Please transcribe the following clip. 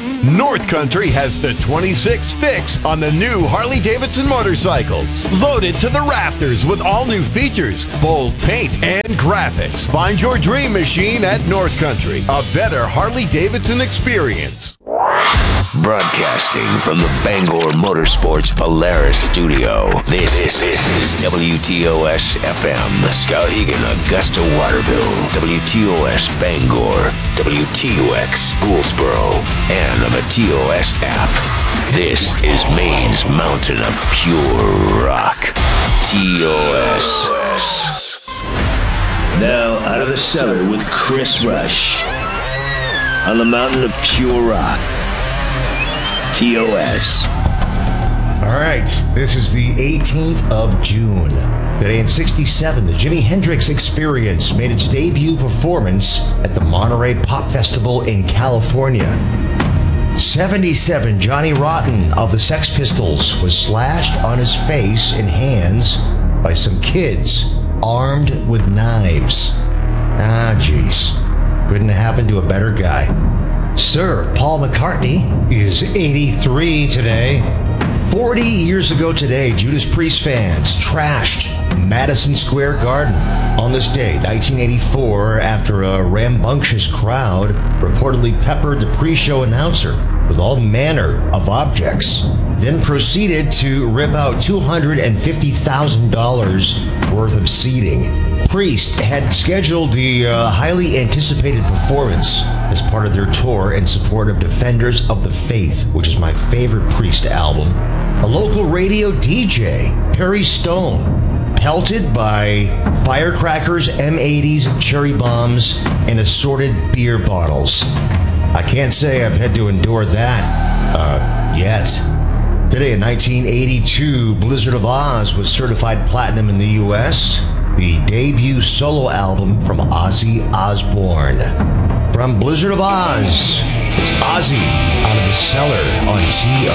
North Country has the 26 fix on the new Harley-Davidson motorcycles. Loaded to the rafters with all new features, bold paint, and graphics. Find your dream machine at North Country. A better Harley-Davidson experience. Broadcasting from the Bangor Motorsports Polaris studio, this is WTOS FM, Skowhegan, Augusta, Waterville, WTOS Bangor, WTUX Gouldsboro, and on the TOS app. This is Maine's mountain of pure rock, TOS. Now out of the cellar with Chris Rush on the mountain of pure rock, TOS. All right, this is the 18th of June. Today in 67, the Jimi Hendrix Experience made its debut performance at the Monterey Pop Festival in California. 77, Johnny Rotten of the Sex Pistols was slashed on his face and hands by some kids armed with knives. Ah, jeez. Couldn't have happened to a better guy. Sir Paul McCartney is 83 today. 40 years ago today, Judas Priest fans trashed Madison Square Garden. On this day, 1984, after a rambunctious crowd reportedly peppered the pre-show announcer with all manner of objects, then proceeded to rip out $250,000 worth of seating. Priest had scheduled the highly anticipated performance as part of their tour in support of Defenders of the Faith, which is my favorite Priest album. A local radio DJ, Perry Stone, pelted by firecrackers, M80s, cherry bombs, and assorted beer bottles. I can't say I've had to endure that yet. Today in 1982, Blizzard of Oz was certified platinum in the U.S., the debut solo album from Ozzy Osbourne. From Blizzard of Oz, it's Ozzy out of the cellar on TO.